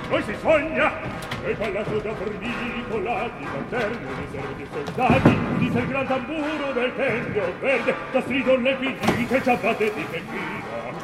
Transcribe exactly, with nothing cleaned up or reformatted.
poi si sogna e ballato da formicola di lanterne, di servi soldati, di ser gran tamburo del tempio verde, da strido le pidite, ciabatte di pechino.